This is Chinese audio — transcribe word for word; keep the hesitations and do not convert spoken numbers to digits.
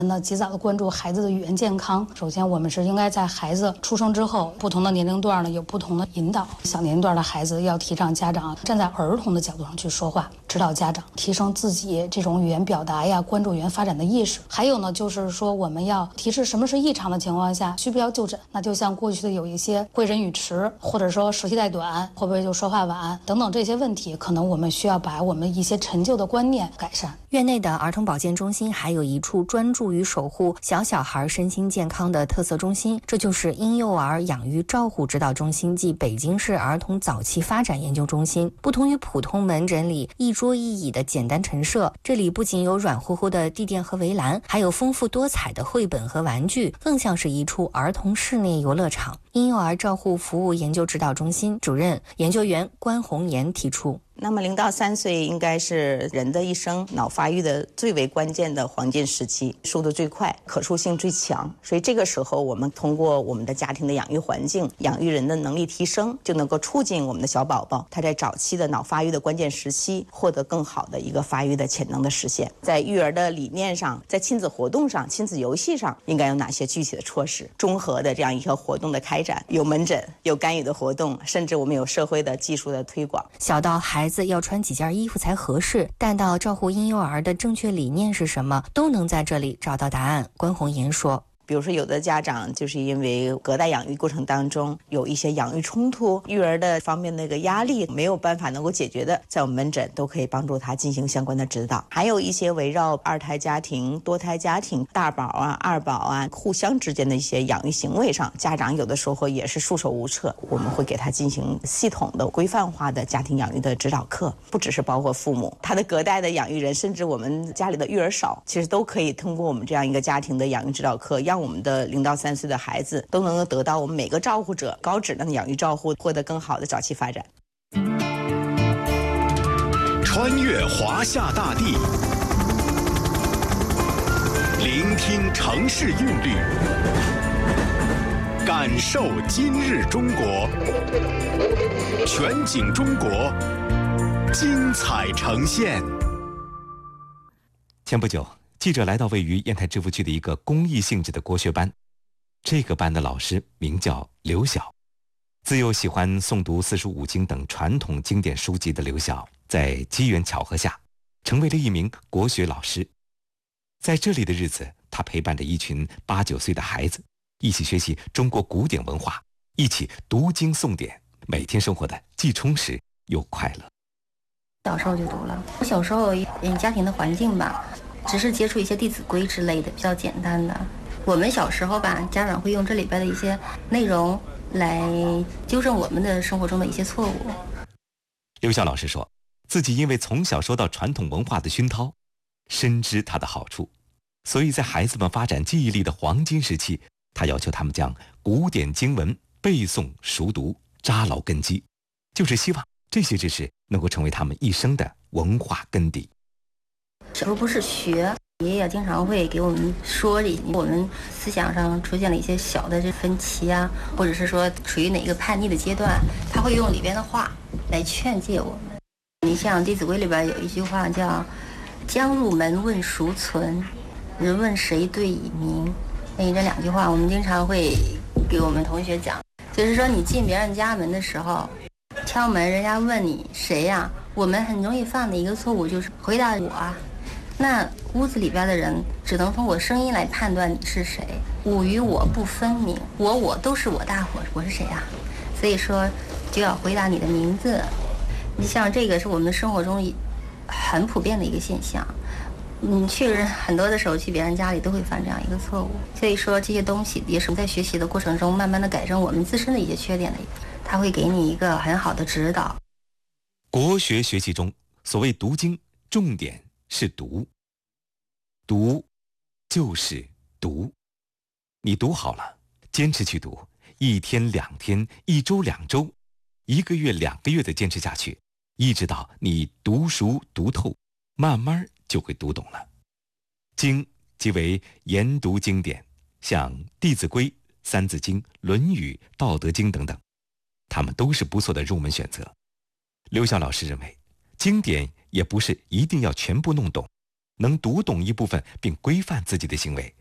那及早的关注孩子的语言健康，首先我们是应该在孩子出生之后，不同的年龄段呢有不同的引导。小年龄段的孩子要提倡家长站在儿童的角度上去说话，指导家长提升自己这种语言表达呀、关注语言发展的意识。还有呢，就是说我们要提示什么是异常的情况下需不要就诊。那就像过去的有一些贵人语迟，或者说舌系带短，会不会就说话晚等等这些问题，可能我们需要把我们一些陈旧的观念改善。 院内的儿童保健中心还有一处专注于守护小小孩身心健康的特色中心，这就是婴幼儿养育照护指导中心暨北京市儿童早期发展研究中心。不同于普通门诊里一桌一椅的简单陈设，这里不仅有软乎乎的地垫和围栏，还有丰富多彩的绘本和玩具，更像是一处儿童室内游乐场。婴幼儿照护服务研究指导中心主任研究员关红岩提出， 那么零到三岁应该是人的一生脑发育的最为关键的黄金时期，速度最快，可塑性最强。所以这个时候我们通过我们的家庭的养育环境，养育人的能力提升，就能够促进我们的小宝宝他在早期的脑发育的关键时期获得更好的一个发育的潜能的实现。在育儿的理念上，在亲子活动上、亲子游戏上应该有哪些具体的措施？综合的这样一个活动的开展，有门诊，有干预的活动，甚至我们有社会的技术的推广。 小到孩子要穿几件衣服才合适，但到照顾婴幼儿的正确理念是什么，都能在这里找到答案。关红岩说， 比如说有的家长就是因为隔代养育过程当中有一些养育冲突，育儿的方面那个压力没有办法能够解决的，在我们门诊都可以帮助他进行相关的指导。还有一些围绕二胎家庭、多胎家庭、大宝啊、二宝啊互相之间的一些养育行为上，家长有的时候也是束手无策，我们会给他进行系统的规范化的家庭养育的指导课，不只是包括父母，他的隔代的养育人，甚至我们家里的育儿嫂，其实都可以通过我们这样一个家庭的养育指导课，让我们的零到三岁的孩子都能够得到我们每个照顾者高质量的养育照护，获得更好的早期发展。 穿越华夏大地，聆听城市韵律，感受今日中国，全景中国，精彩呈现。 前不久，记者来到位于烟台支付区的一个公益性质的国学班，这个班的老师名叫刘晓。自幼喜欢诵读四书五经等传统经典书籍的刘晓，在机缘巧合下成为了一名国学老师。在这里的日子，他陪伴着一群八九岁的孩子，一起学习中国古典文化，一起读经诵典，每天生活的既充实又快乐。 小时候就读了，我小时候嗯家庭的环境吧，只是接触一些《弟子规》之类的比较简单的。我们小时候吧，家长会用这里边的一些内容来纠正我们的生活中的一些错误。 刘晓老师说，自己因为从小受到传统文化的熏陶，深知它的好处，所以在孩子们发展记忆力的黄金时期，他要求他们将古典经文背诵熟读，扎牢根基，就是希望这些知识能够成为他们一生的文化根底。 小时候不是学，爷爷经常会给我们说我们思想上出现了一些小的这分歧啊，或者是说处于哪个叛逆的阶段，他会用里边的话来劝诫我们。你像《弟子规》里边有一句话叫将入门问孰存，人问谁对以明。那这两句话我们经常会给我们同学讲，就是说你进别人家门的时候，敲门人家问你谁呀、啊，我们很容易犯的一个错误就是回答我啊。那屋子里边的人只能通过声音来判断你是谁，我与我不分明，我我都是我大伙，我是谁啊？所以说就要回答你的名字。你像这个是我们生活中很普遍的一个现象，你去很多的时候去别人家里都会犯这样一个错误。所以说这些东西也是在学习的过程中慢慢的改正我们自身的一些缺点的，它会给你一个很好的指导。 国学学习中，所谓读经，重点是读，读就是读。你读好了，坚持去读，一天两天，一周两周，一个月两个月的坚持下去，一直到你读熟读透，慢慢就会读懂了。经即为研读经典，像《弟子规》《三字经》《论语》《道德经》等等，它们都是不错的入门选择。刘晓老师认为，经典也不是一定要全部弄懂， 能读懂一部分并规范自己的行为，